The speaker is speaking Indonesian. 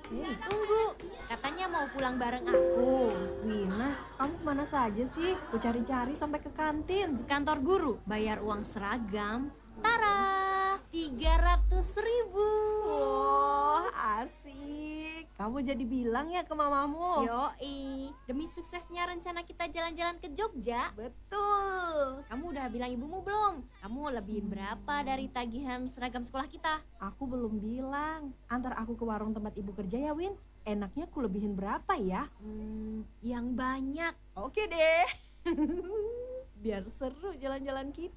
Tunggu, katanya mau pulang bareng aku. Wina, kamu kemana saja sih? Ku cari-cari sampai ke kantin. Kantor guru, bayar uang seragam. Tara, 300.000. Wah, asik. Kamu jadi bilang ya ke mamamu? Yoi, demi suksesnya rencana kita jalan-jalan ke Jogja. Betul. Kamu udah bilang ibumu belum? Kamu lebihin berapa dari tagihan seragam sekolah kita? Aku belum bilang. Antar aku ke warung tempat ibu kerja ya, Win. Enaknya ku lebihin berapa ya? Yang banyak. Oke deh. Biar seru jalan-jalan kita.